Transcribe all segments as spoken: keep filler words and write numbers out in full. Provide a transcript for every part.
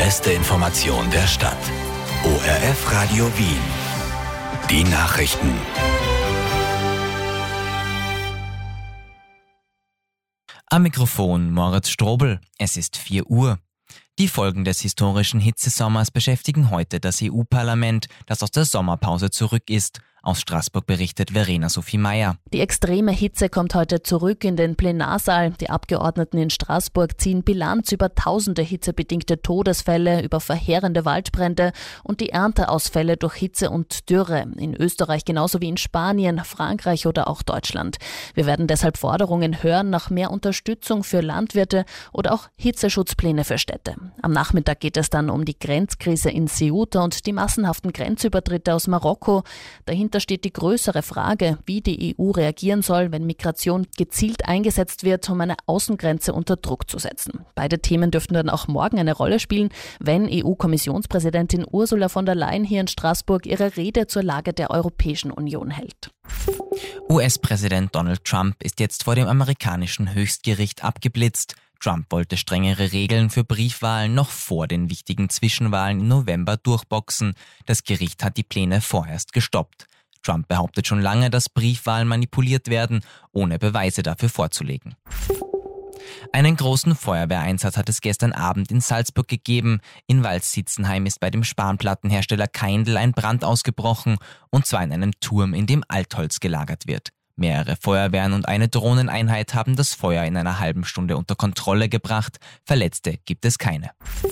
beste Information der Stadt. O R F Radio Wien. Die Nachrichten. Am Mikrofon Moritz Strobel. Es ist vier Uhr. Die Folgen des historischen Hitzesommers beschäftigen heute das E U-Parlament, das aus der Sommerpause zurück ist. Aus Straßburg berichtet Verena Sophie Meyer. Die extreme Hitze kommt heute zurück in den Plenarsaal. Die Abgeordneten in Straßburg ziehen Bilanz über tausende hitzebedingte Todesfälle, über verheerende Waldbrände und die Ernteausfälle durch Hitze und Dürre. In Österreich genauso wie in Spanien, Frankreich oder auch Deutschland. Wir werden deshalb Forderungen hören nach mehr Unterstützung für Landwirte oder auch Hitzeschutzpläne für Städte. Am Nachmittag geht es dann um die Grenzkrise in Ceuta und die massenhaften Grenzübertritte aus Marokko. Dahinter steht die größere Frage, wie die E U reagieren soll, wenn Migration gezielt eingesetzt wird, um eine Außengrenze unter Druck zu setzen. Beide Themen dürften dann auch morgen eine Rolle spielen, wenn E U-Kommissionspräsidentin Ursula von der Leyen hier in Straßburg ihre Rede zur Lage der Europäischen Union hält. U S-Präsident Donald Trump ist jetzt vor dem amerikanischen Höchstgericht abgeblitzt. Trump wollte strengere Regeln für Briefwahlen noch vor den wichtigen Zwischenwahlen im November durchboxen. Das Gericht hat die Pläne vorerst gestoppt. Trump behauptet schon lange, dass Briefwahlen manipuliert werden, ohne Beweise dafür vorzulegen. Einen großen Feuerwehreinsatz hat es gestern Abend in Salzburg gegeben. In Waldsitzenheim ist bei dem Spanplattenhersteller Kaindl ein Brand ausgebrochen, und zwar in einem Turm, in dem Altholz gelagert wird. Mehrere Feuerwehren und eine Drohneneinheit haben das Feuer in einer halben Stunde unter Kontrolle gebracht. Verletzte gibt es keine.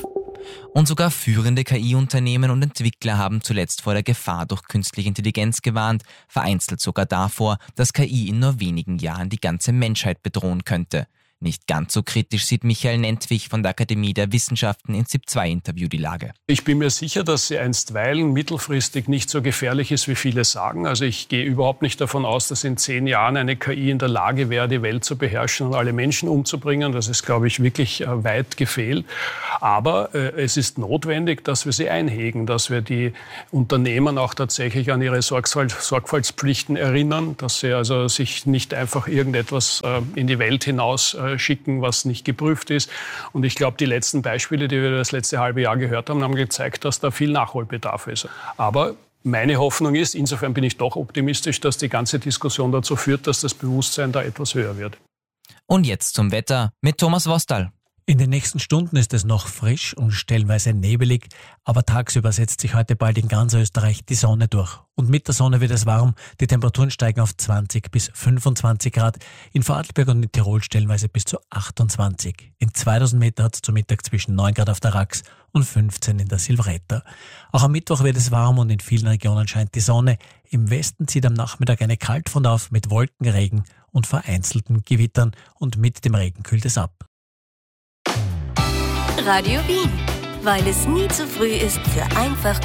Und sogar führende K I-Unternehmen und Entwickler haben zuletzt vor der Gefahr durch künstliche Intelligenz gewarnt, vereinzelt sogar davor, dass K I in nur wenigen Jahren die ganze Menschheit bedrohen könnte. Nicht ganz so kritisch sieht Michael Nentwich von der Akademie der Wissenschaften in ZIP zwei Interview die Lage. Ich bin mir sicher, dass sie einstweilen mittelfristig nicht so gefährlich ist, wie viele sagen. Also ich gehe überhaupt nicht davon aus, dass in zehn Jahren eine K I in der Lage wäre, die Welt zu beherrschen und alle Menschen umzubringen. Das ist, glaube ich, wirklich äh, weit gefehlt. Aber äh, es ist notwendig, dass wir sie einhegen, dass wir die Unternehmen auch tatsächlich an ihre Sorgfalt, Sorgfaltspflichten erinnern, dass sie also sich nicht einfach irgendetwas äh, in die Welt hinaus äh, schicken, was nicht geprüft ist. Und ich glaube, die letzten Beispiele, die wir das letzte halbe Jahr gehört haben, haben gezeigt, dass da viel Nachholbedarf ist. Aber meine Hoffnung ist, insofern bin ich doch optimistisch, dass die ganze Diskussion dazu führt, dass das Bewusstsein da etwas höher wird. Und jetzt zum Wetter mit Thomas Wostal. In den nächsten Stunden ist es noch frisch und stellenweise nebelig, aber tagsüber setzt sich heute bald in ganz Österreich die Sonne durch. Und mit der Sonne wird es warm, die Temperaturen steigen auf zwanzig bis fünfundzwanzig Grad, in Vorarlberg und in Tirol stellenweise bis zu achtundzwanzig. In zweitausend Meter hat es zum Mittag zwischen neun Grad auf der Rax und fünfzehn in der Silvretta. Auch am Mittwoch wird es warm und in vielen Regionen scheint die Sonne. Im Westen zieht am Nachmittag eine Kaltfront auf mit Wolkenregen und vereinzelten Gewittern, und mit dem Regen kühlt es ab. Radio Wien, weil es nie zu früh ist für einfach